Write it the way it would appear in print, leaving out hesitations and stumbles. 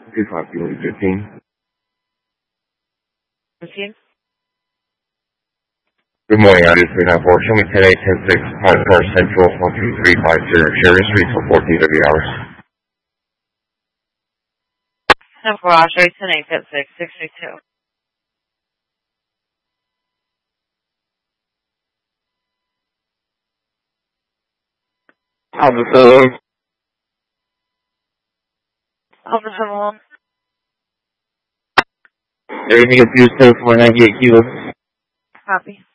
25 Kilo 15. 15. Good morning, I 394. Show me 10 8 10 6, Pine Car Central, 12350, Cherry Street, till 14 W hours. 10-4 Osprey, 10-8, 10-6, 62. Alpha 7. Alpha 7-1. Everything confused, 10 498 Kilo. Copy.